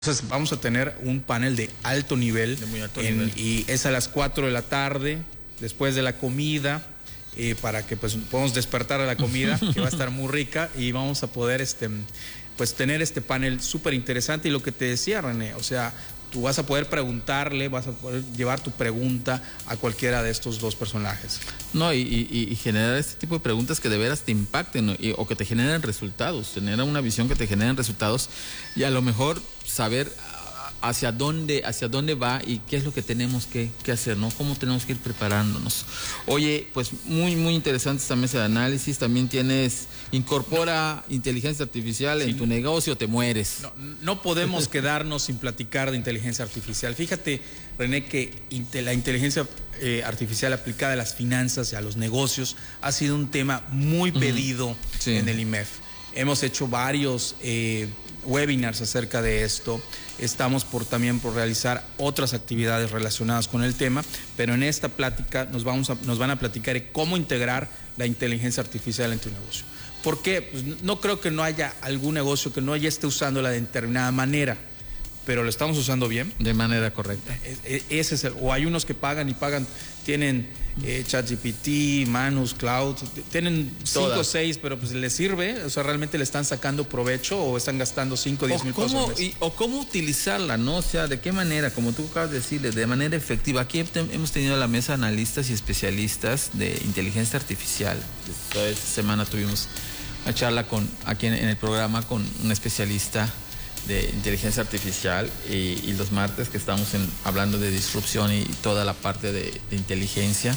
Entonces vamos a tener un panel de alto nivel, y es a las 4 de la tarde, después de la comida, para que pues podamos despertar a la comida, que va a estar muy rica, y vamos a poder pues tener este panel súper interesante. Y lo que te decía, René, o sea, tú vas a poder preguntarle, vas a poder llevar tu pregunta a cualquiera de estos dos personajes. No, y generar este tipo de preguntas que de veras te impacten, ¿no? O que te generen resultados, tener una visión que te generen resultados, y a lo mejor saber hacia dónde va y qué es lo que tenemos que hacer, ¿no? Cómo tenemos que ir preparándonos. Oye, pues muy interesante esta mesa de análisis. También incorpora inteligencia artificial en tu negocio, te mueres. No podemos quedarnos sin platicar de inteligencia artificial. Fíjate, René, que la inteligencia artificial aplicada a las finanzas y a los negocios ha sido un tema muy pedido en el IMEF. Hemos hecho varios webinars acerca de esto. Estamos también por realizar otras actividades relacionadas con el tema, pero en esta plática nos van a platicar de cómo integrar la inteligencia artificial en tu negocio. ¿Por qué? Pues no creo que no haya algún negocio que no ya esté usándola de determinada manera, pero lo estamos usando bien. De manera correcta. Ese es o hay unos que pagan, tienen ChatGPT, Manus, Cloud, tienen 5 o 6, pero pues les sirve, o sea, realmente le están sacando provecho o están gastando 5 o 10 mil pesos. O cómo utilizarla, ¿no? O sea, de qué manera, como tú acabas de decirle, de manera efectiva. Aquí hemos tenido la mesa de analistas y especialistas de inteligencia artificial. Toda esta semana tuvimos una charla aquí en el programa con un especialista de inteligencia artificial, y los martes que estamos hablando de disrupción y toda la parte de inteligencia,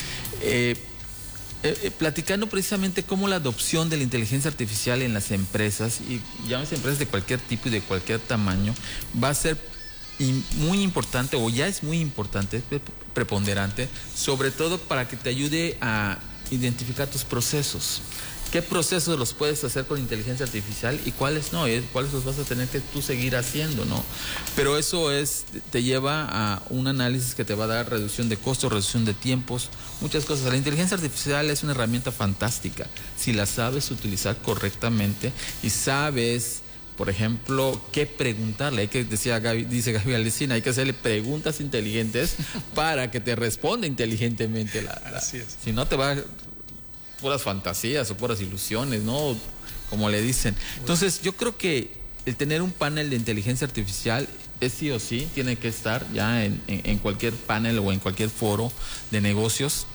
platicando precisamente cómo la adopción de la inteligencia artificial en las empresas, y llámese empresas de cualquier tipo y de cualquier tamaño, va a ser muy importante, o ya es muy importante, preponderante, sobre todo para que te ayude a identificar tus procesos. ¿Qué procesos los puedes hacer con inteligencia artificial y cuáles no? ¿Cuáles los vas a tener que tú seguir haciendo, no? Pero eso te lleva a un análisis que te va a dar reducción de costos, reducción de tiempos, muchas cosas. La inteligencia artificial es una herramienta fantástica si la sabes utilizar correctamente y sabes, por ejemplo, qué preguntarle. Dice Gaby Alesina, hay que hacerle preguntas inteligentes para que te responda inteligentemente. Así es. Si no, te va puras fantasías o puras ilusiones, ¿no? Como le dicen. Entonces, yo creo que el tener un panel de inteligencia artificial es sí o sí, tiene que estar ya en cualquier panel o en cualquier foro de negocios.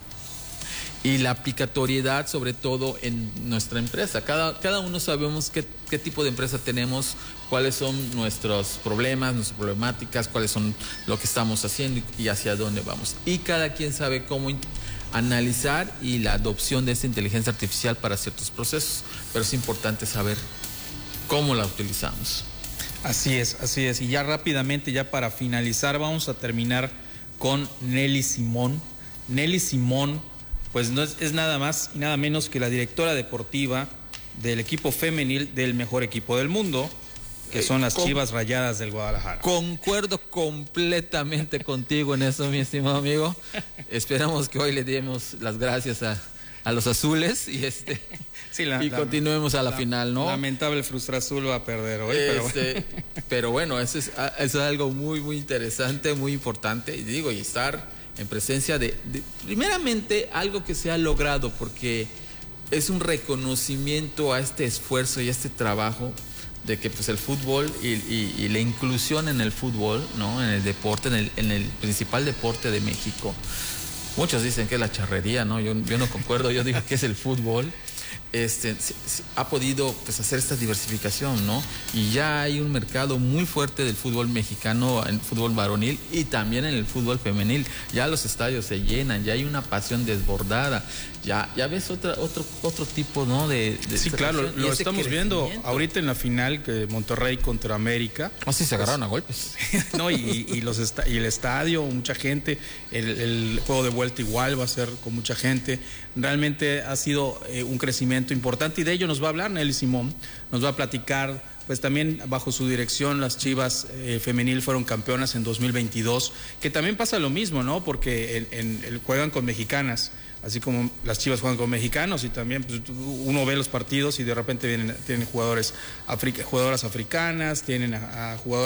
Y la aplicatoriedad, sobre todo en nuestra empresa. Cada uno sabemos qué tipo de empresa tenemos, cuáles son nuestros problemas, nuestras problemáticas, cuáles son lo que estamos haciendo y hacia dónde vamos. Y cada quien sabe cómo analizar y la adopción de esta inteligencia artificial para ciertos procesos, pero es importante saber cómo la utilizamos. Así es. Y ya rápidamente, ya para finalizar, vamos a terminar con Nelly Simón. Nelly Simón, pues no es nada más y nada menos que la directora deportiva del equipo femenil del mejor equipo del mundo, que son las Chivas Rayadas del Guadalajara. Concuerdo completamente contigo en eso, mi estimado amigo. Esperamos que hoy le demos las gracias a los azules y continuemos a la final, ¿no? Lamentable Frustra Azul va a perder hoy, pero bueno, eso es algo muy interesante, muy importante, y estar en presencia de primeramente algo que se ha logrado, porque es un reconocimiento a este esfuerzo y a este trabajo de que pues el fútbol y la inclusión en el fútbol, ¿no? En el deporte, en el principal deporte de México. Muchos dicen que es la charrería, ¿no? Yo no concuerdo, yo digo que es el fútbol. Ha podido pues hacer esta diversificación, ¿no? Y ya hay un mercado muy fuerte del fútbol mexicano, en el fútbol varonil y también en el fútbol femenil. Ya los estadios se llenan, ya hay una pasión desbordada. Ya ves otro tipo, ¿no? Sí, claro, lo estamos viendo ahorita en la final que Monterrey contra América. Sí, se agarraron a golpes. No, y el estadio, mucha gente, el juego de vuelta igual va a ser con mucha gente. Realmente ha sido un crecimiento importante, y de ello nos va a hablar Nelly Simón, nos va a platicar. Pues también bajo su dirección las Chivas femenil fueron campeonas en 2022, que también pasa lo mismo, ¿no? Porque juegan con mexicanas. así como las Chivas juegan con mexicanos y también pues, uno ve los partidos y de repente tienen jugadoras africanas, tienen a jugadores